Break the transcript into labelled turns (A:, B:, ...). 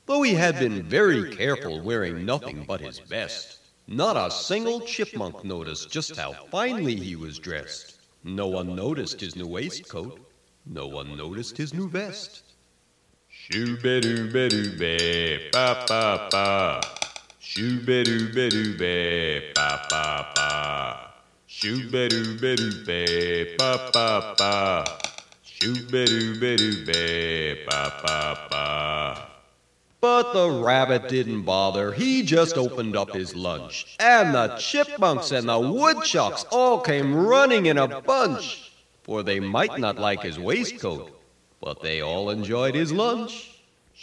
A: though he had been very careful wearing nothing but his best. Not a single chipmunk noticed just how finely he was dressed. No one noticed his new waistcoat. No one noticed his new vest.
B: Shoo-ba-doo-ba-doo-ba, ba-ba-ba. Shoo-ba-doo-ba-doo-ba, ba-ba-ba. Shoo-ba-doo-ba-doo-ba, ba-ba-ba. Shoo-ba-doo-ba-doo-ba, ba-ba-ba.
A: But the rabbit didn't bother. He just opened up his lunch. And the chipmunks and the woodchucks all came running in a bunch. For they might not like his waistcoat, but they all enjoyed his lunch.